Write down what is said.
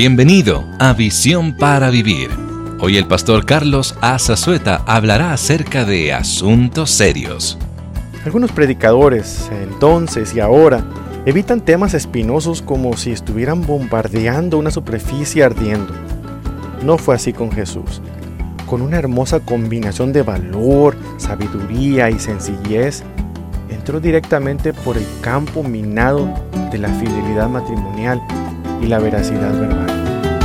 Bienvenido a Visión para Vivir. Hoy el pastor Carlos Azazueta hablará acerca de asuntos serios. Algunos predicadores, entonces y ahora, evitan temas espinosos como si estuvieran bombardeando una superficie ardiendo. No fue así con Jesús. Con una hermosa combinación de valor, sabiduría y sencillez, entró directamente por el campo minado de la fidelidad matrimonial y la veracidad verbal.